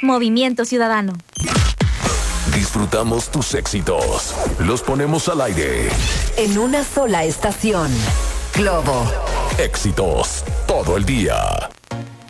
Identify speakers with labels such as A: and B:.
A: Movimiento Ciudadano.
B: Disfrutamos tus éxitos. Los ponemos al aire.
C: En una sola estación. Globo.
B: Éxitos todo el día.